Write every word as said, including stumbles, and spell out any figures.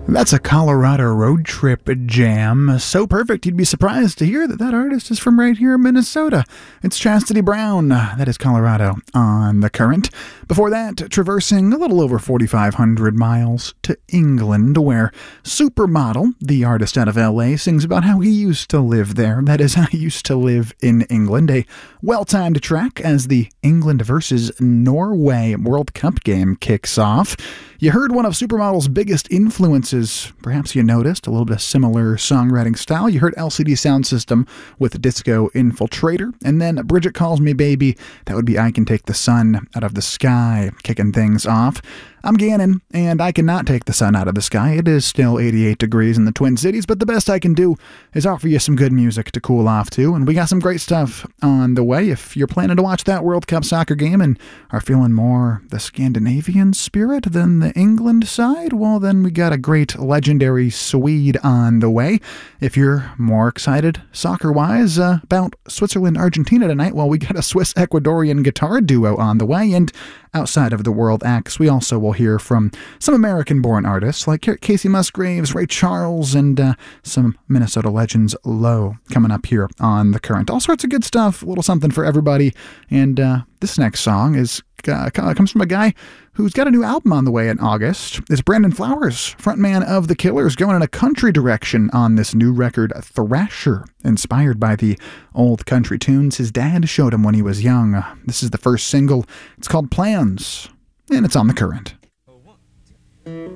That's a Colorado road trip jam. So perfect, you'd be surprised to hear that that artist is from right here in Minnesota. It's Chastity Brown. That is Colorado on the Current. Before that, traversing a little over forty-five hundred miles to England, where Supermodel, the artist out of L A, sings about how he used to live there. That is, how he used to live in England. A well-timed track as the England versus Norway World Cup game kicks off. You heard one of Supermodel's biggest influences. Perhaps you noticed a little bit of similar songwriting style. You heard L C D Soundsystem with Disco Infiltrator, and then Bridget Calls Me Baby. That would be I Can Take the Sun Out of the Sky, kicking things off. I'm Gannon, and I cannot take the sun out of the sky. It is still eighty-eight degrees in the Twin Cities, but the best I can do is offer you some good music to cool off to, and we got some great stuff on the way. If you're planning to watch that World Cup soccer game and are feeling more the Scandinavian spirit than the England side, well, then we got a great legendary Swede on the way. If you're more excited soccer-wise uh, about Switzerland-Argentina tonight, well, we got a Swiss-Ecuadorian guitar duo on the way, and outside of the world acts, we also will hear from some American-born artists like Casey Musgraves, Ray Charles, and uh, some Minnesota legends Low coming up here on The Current. All sorts of good stuff, a little something for everybody. And uh, this next song is uh, comes from a guy who's got a new album on the way in August. It's Brandon Flowers, frontman of The Killers, going in a country direction on this new record, Thrasher, inspired by the old country tunes his dad showed him when he was young. This is the first single. It's called Plans, and it's on The Current.